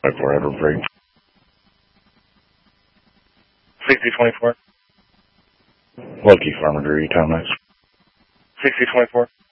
24 Edward Briggs. 6024. Lucky Farmer Drew, Tom Nice. 6024.